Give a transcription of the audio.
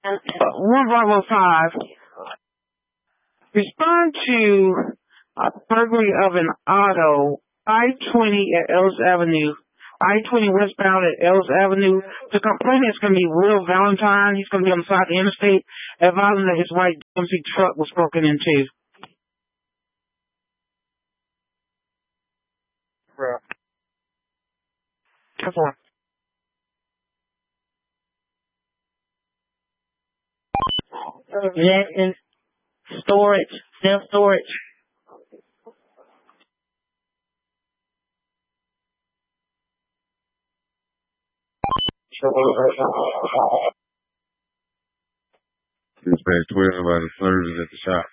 155. Respond to a burglary of an auto, I-20 at Ellis Avenue. I-20 westbound at Ellis Avenue. The complainant is going to be Will Valentine. He's going to be on the side of the interstate, advising that his white GMC truck was broken into. Careful. Jackson storage, self-storage. Dispatch 12 out of service at the shop.